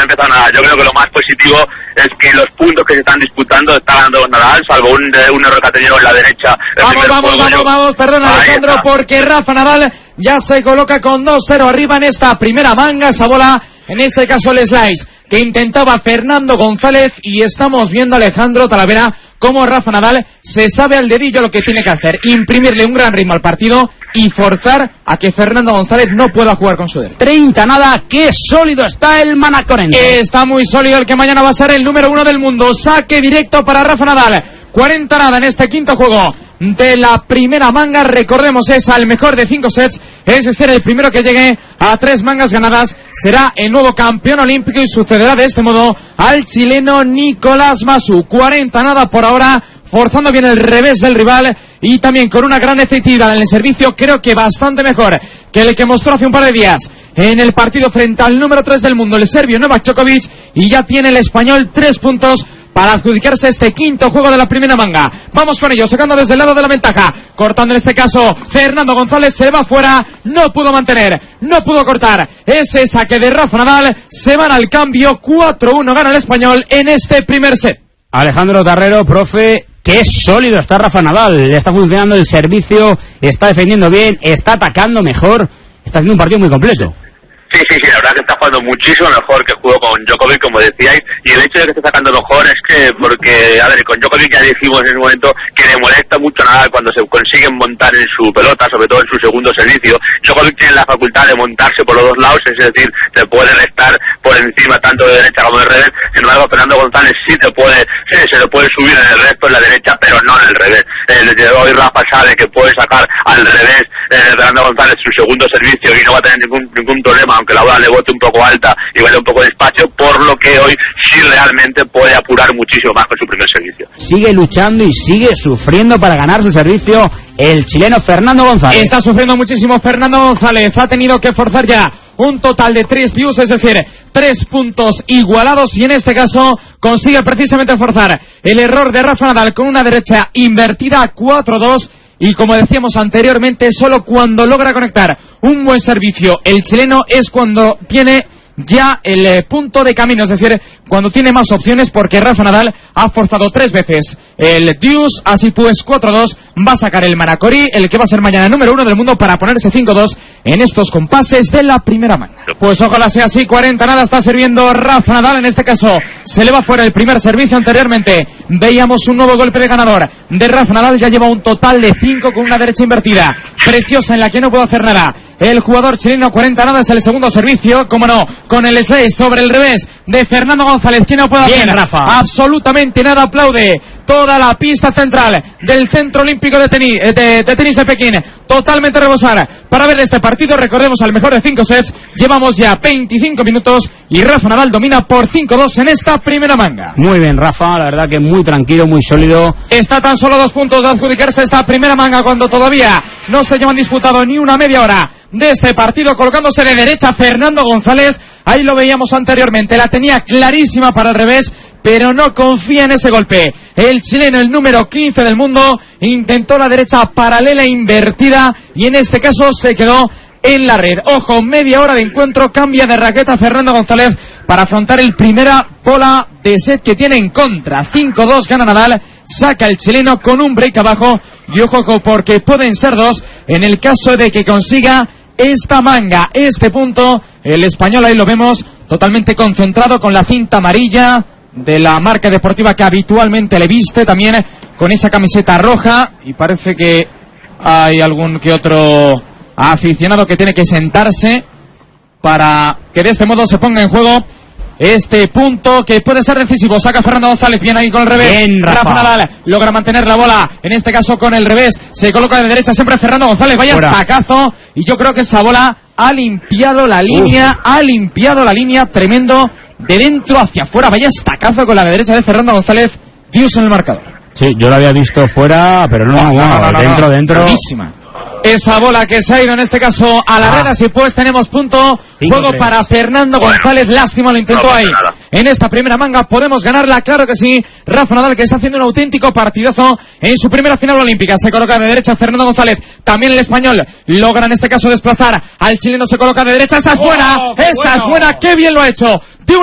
empezado nada. Yo creo que lo más positivo es que los puntos que se están disputando está ganando Nadal, salvo un error que ha tenido en la derecha. Vamos, perdona Alejandro, porque Rafa Nadal ya se coloca con 2-0 arriba en esta primera manga. Esa bola, en ese caso el slice que intentaba Fernando González, y estamos viendo a Alejandro Talavera cómo Rafa Nadal se sabe al dedillo lo que tiene que hacer: imprimirle un gran ritmo al partido y forzar a que Fernando González no pueda jugar con su derecha. 30 nada, qué sólido está el manacorense. Está muy sólido el que mañana va a ser el número 1 del mundo. Saque directo para Rafa Nadal. 40 nada en este quinto juego de la primera manga. Recordemos, es al mejor de 5 sets, es decir, el primero que llegue a 3 mangas ganadas será el nuevo campeón olímpico, y sucederá de este modo al chileno Nicolás Massu. 40 nada por ahora, forzando bien el revés del rival y también con una gran efectividad en el servicio, creo que bastante mejor que el que mostró hace un par de días en el partido frente al número 3 del mundo, el serbio Novak Djokovic, y ya tiene el español 3 puntos para adjudicarse este quinto juego de la primera manga. Vamos con ello, sacando desde el lado de la ventaja, cortando en este caso Fernando González, se va fuera, no pudo mantener, no pudo cortar ese saque de Rafa Nadal. Se van al cambio, 4-1 gana el español en este primer set. Alejandro Tarrero, profe, qué sólido está Rafa Nadal, le está funcionando el servicio, está defendiendo bien, está atacando mejor, está haciendo un partido muy completo. Sí, la verdad que está jugando muchísimo mejor que jugó con Djokovic, como decíais, y el hecho de que esté sacando mejor es que, porque, a ver, con Djokovic ya dijimos en ese momento que le molesta mucho nada cuando se consiguen montar en su pelota, sobre todo en su segundo servicio. Djokovic tiene la facultad de montarse por los dos lados, es decir, te puede restar por encima tanto de derecha como de revés. Sin embargo, Fernando González sí se le puede subir en el resto en la derecha, pero no en el revés. Hoy Rafa sabe que puede sacar al revés Fernando González su segundo servicio y no va a tener ningún problema, aunque la bola le bote un poco alta y vaya un poco despacio, por lo que hoy sí realmente puede apurar muchísimo más con su primer servicio. Sigue luchando y sigue sufriendo para ganar su servicio el chileno Fernando González. Está sufriendo muchísimo Fernando González, ha tenido que forzar ya un total de 3 views, es decir, 3 puntos igualados, y en este caso consigue precisamente forzar el error de Rafa Nadal con una derecha invertida 4-2. Y como decíamos anteriormente, solo cuando logra conectar un buen servicio el chileno es cuando tiene ya el punto de camino, es decir, cuando tiene más opciones, porque Rafa Nadal ha forzado 3 veces el deuce, así pues 4-2, va a sacar el Manacori, el que va a ser mañana número 1 del mundo, para ponerse 5-2 en estos compases de la primera manga. Pues ojalá sea así. 40 nada está sirviendo Rafa Nadal, en este caso se le va fuera el primer servicio. Anteriormente veíamos un nuevo golpe de ganador de Rafa Nadal, ya lleva un total de 5 con una derecha invertida preciosa en la que no puede hacer nada el jugador chileno. 40 nada es el segundo servicio, como no, con el slice sobre el revés de Fernando González, que no puede hacer Rafa. absolutamente nada. Aplaude toda la pista central del Centro Olímpico de tenis de Pekín, totalmente rebosar para ver este partido. Recordemos, al mejor de 5 sets, llevamos ya 25 minutos y Rafa Nadal domina por 5-2 en esta primera manga. Muy bien Rafa, la verdad que muy tranquilo, muy sólido. Está tan solo 2 puntos de adjudicarse esta primera manga, cuando todavía no se llevan disputado ni una media hora de este partido, colocándose de derecha Fernando González. Ahí lo veíamos anteriormente, la tenía clarísima para el revés, pero no confía en ese golpe. El chileno, el número 15 del mundo, intentó la derecha paralela invertida y en este caso se quedó en la red. Ojo, media hora de encuentro, cambia de raqueta Fernando González para afrontar el primera bola de set que tiene en contra. 5-2 gana Nadal, saca el chileno con un break abajo, y ojo porque pueden ser 2 en el caso de que consiga esta manga, este punto. El español, ahí lo vemos, totalmente concentrado con la cinta amarilla de la marca deportiva que habitualmente le viste, también con esa camiseta roja, y parece que hay algún que otro aficionado que tiene que sentarse para que de este modo se ponga en juego este punto que puede ser decisivo. Saca Fernando González, bien ahí con el revés. Bien, Rafa Nadal logra mantener la bola, en este caso con el revés, se coloca de derecha siempre Fernando González, vaya estacazo, y yo creo que esa bola ha limpiado la línea, tremendo, de dentro hacia afuera, vaya estacazo con la de derecha de Fernando González. Dios en el marcador. Sí, yo lo había visto fuera, pero no, dentro. Buenísima esa bola que se ha ido en este caso a la red. Así pues tenemos punto, juego para Fernando González. Lástima, lo intentó ahí en esta primera manga. Podemos ganarla, claro que sí. Rafa Nadal, que está haciendo un auténtico partidazo en su primera final olímpica. Se coloca de derecha Fernando González, también el español logra en este caso desplazar al chileno, se coloca de derecha. Esa es buena, qué bien lo ha hecho.